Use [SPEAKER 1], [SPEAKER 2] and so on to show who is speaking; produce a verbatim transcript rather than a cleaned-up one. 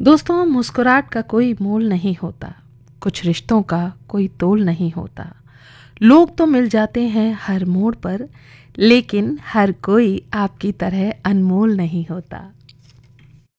[SPEAKER 1] दोस्तों, मुस्कुराहट का कोई मोल नहीं होता, कुछ रिश्तों का कोई तोल नहीं होता। लोग तो मिल जाते हैं हर मोड़ पर, लेकिन हर कोई आपकी तरह अनमोल नहीं होता।